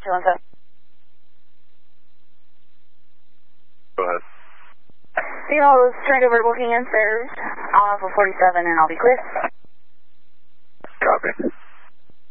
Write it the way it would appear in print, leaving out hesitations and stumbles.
217. Go ahead. You know, turned over booking and served. I'll have for 47 and I'll be clear. Copy.